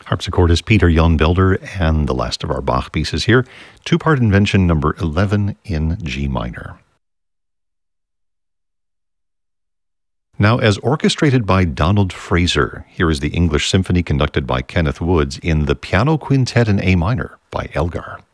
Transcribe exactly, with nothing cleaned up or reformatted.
Harpsichordist Peter Jan Belder, and the last of our Bach pieces here, two-part invention number eleven in G minor. Now, as orchestrated by Donald Fraser, here is the English Symphony conducted by Kenneth Woods in the Piano Quintet in A minor by Elgar.